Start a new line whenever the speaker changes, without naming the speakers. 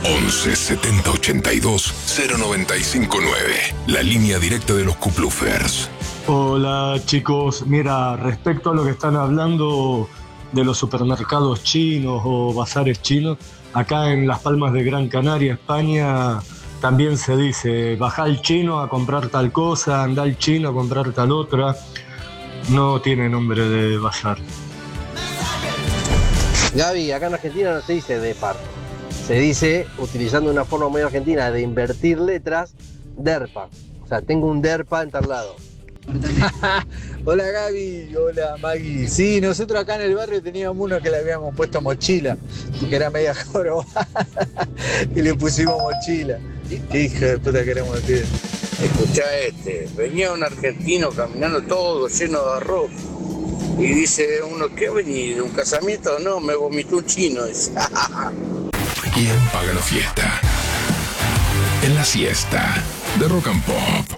11 70 82 0959. La línea directa de los Kuplufers.
Hola chicos, mira, respecto a lo que están hablando de los supermercados chinos o bazares chinos, acá en Las Palmas de Gran Canaria, España, también se dice, bajá al chino a comprar tal cosa, anda al chino a comprar tal otra. No tiene nombre de bazar.
Gaby, acá en Argentina no se dice depar, se dice, utilizando una forma muy argentina de invertir letras, derpa. O sea, tengo un derpa en tal lado.
Hola Gaby, hola Maggie. Sí, nosotros acá en el barrio teníamos uno que le habíamos puesto mochila, que era media jorobada, y le pusimos mochila. Qué hijo de puta queremos decir.
Escuchá venía un argentino caminando todo lleno de arroz y dice uno, ¿qué ha venido? ¿Un casamiento? No, me vomitó un chino.
¿Quién paga la fiesta? En la siesta de Rock and Pop.